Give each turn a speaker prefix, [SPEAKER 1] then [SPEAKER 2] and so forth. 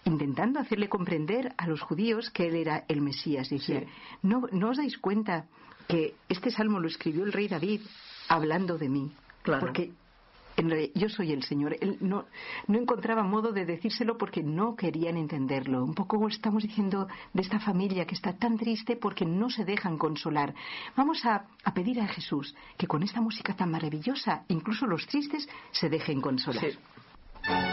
[SPEAKER 1] intentando hacerle comprender a los judíos que él era el Mesías. Decía,
[SPEAKER 2] Sí.
[SPEAKER 1] ¿No os dais cuenta que este salmo lo escribió el rey David hablando de mí?
[SPEAKER 2] Claro.
[SPEAKER 1] Porque en realidad, yo soy el Señor. Él no encontraba modo de decírselo porque no querían entenderlo. Un poco estamos diciendo de esta familia que está tan triste porque no se dejan consolar. Vamos a pedir a Jesús que con esta música tan maravillosa, incluso los tristes se dejen consolar.
[SPEAKER 2] Sí.